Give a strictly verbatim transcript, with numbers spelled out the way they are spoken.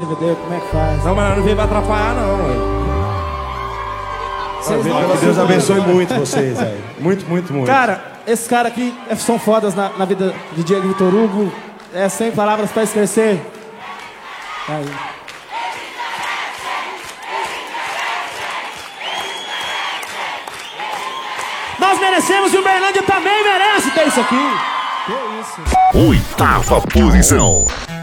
D V D, como é que faz? Não, mas não veio pra atrapalhar, não, ué. Vocês Que não- Deus abençoe muito vocês, velho. Muito, muito, muito. Cara, esses caras aqui são fodas na, na vida de Diego Vitor Hugo. É sem palavras pra esquecer. Aí. Nós merecemos e o Berlândia também merece ter isso aqui. Que isso? Oitava posição.